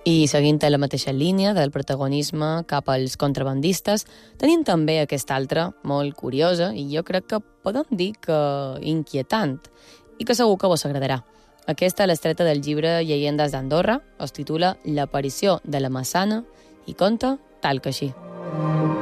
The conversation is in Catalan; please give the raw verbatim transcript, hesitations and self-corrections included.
I seguint la mateixa línia del protagonisme cap als contrabandistes, tenim també aquesta altra, molt curiosa, i jo crec que podem dir que inquietant, i que segur que vos agradarà. Aquesta, l'estreta del llibre Llegendes d'Andorra, es titula L'aparició de la Massana i conta tal que així.